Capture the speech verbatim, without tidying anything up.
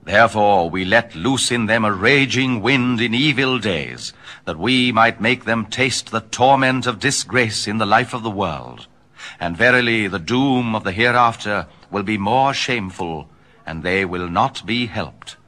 Therefore we let loose in them a raging wind in evil days, that we might make them taste the torment of disgrace in the life of the world. And verily the doom of the hereafter will be more shameful, and they will not be helped.